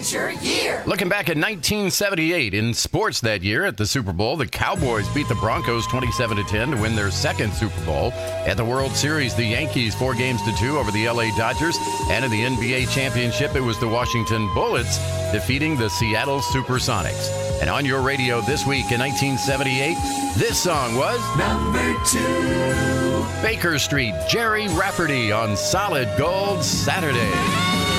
Feature Year. Looking back at 1978 in sports that year at the Super Bowl, the Cowboys beat the Broncos 27-10 to win their second Super Bowl. At the World Series, the Yankees 4-2 over the LA Dodgers. And in the NBA championship, it was the Washington Bullets defeating the Seattle Supersonics. And on your radio this week in 1978, this song was number 2. Baker Street, Jerry Rafferty on Solid Gold Saturday.